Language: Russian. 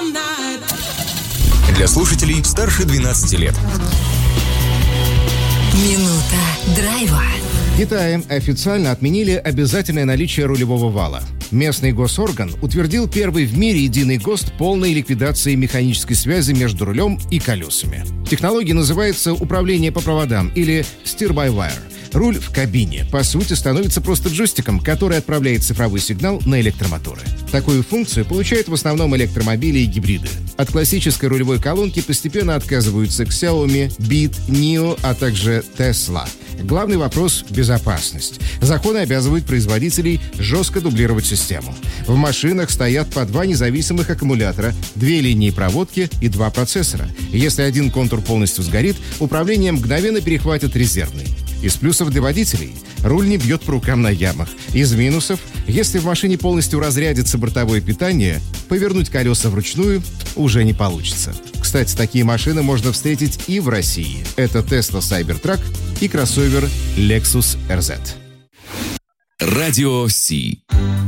Для слушателей старше 12 лет. Минута драйва. В Китае официально отменили обязательное наличие рулевого вала. Местный госорган утвердил первый в мире единый ГОСТ полной ликвидации механической связи между рулем и колесами. Технология называется управление по проводам или steer-by-wire. Руль в кабине, по сути, становится просто джойстиком, который отправляет цифровой сигнал на электромоторы. Такую функцию получают в основном электромобили и гибриды. От классической рулевой колонки постепенно отказываются Xiaomi, Beat, NIO, а также Tesla. Главный вопрос – безопасность. Законы обязывают производителей жестко дублировать систему. В машинах стоят по 2 независимых аккумулятора, 2 линии проводки и 2 процессора. Если один контур полностью сгорит, управление мгновенно перехватит резервный. Из плюсов для водителей – руль не бьет по рукам на ямах. Из минусов – если в машине полностью разрядится бортовое питание, повернуть колеса вручную уже не получится. Кстати, такие машины можно встретить и в России. Это Tesla Cybertruck и кроссовер Lexus RZ. Радио Си.